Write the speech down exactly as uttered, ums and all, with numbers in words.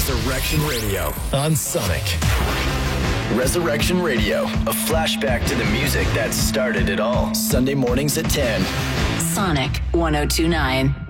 Resurrection Radio on Sonic. Resurrection Radio, a flashback to the music that started it all. Sunday mornings at ten. Sonic one oh two point nine.